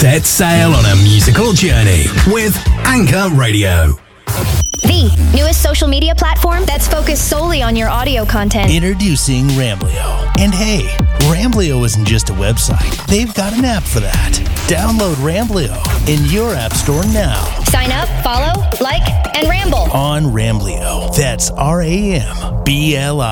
Set sail on a musical journey with Anchor Radio. The newest social media platform that's focused solely on your audio content. Introducing Ramblio. And hey, Ramblio isn't just a website. They've got an app for that. Download Ramblio in your app store now. Sign up, follow, like, and ramble on Ramblio. That's RAMBLI.